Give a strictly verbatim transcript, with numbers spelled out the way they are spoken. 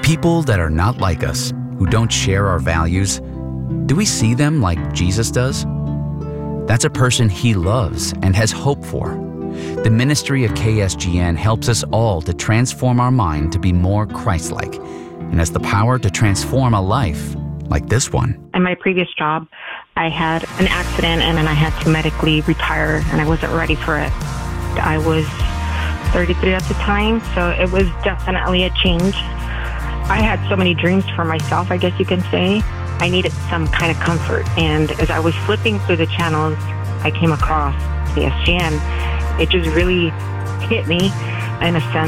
People that are not like us, who don't share our values, do we see them like Jesus does? That's a person he loves and has hope for. The ministry of K S G N helps us all to transform our mind to be more Christ-like, and has the power to transform a life like this one. In my previous job, I had an accident and then I had to medically retire, and I wasn't ready for it. I was thirty-three at the time, so it was definitely a change. I had so many dreams for myself, I guess you can say. I needed some kind of comfort, and as I was flipping through the channels, I came across K S G N. It just really hit me in a sense.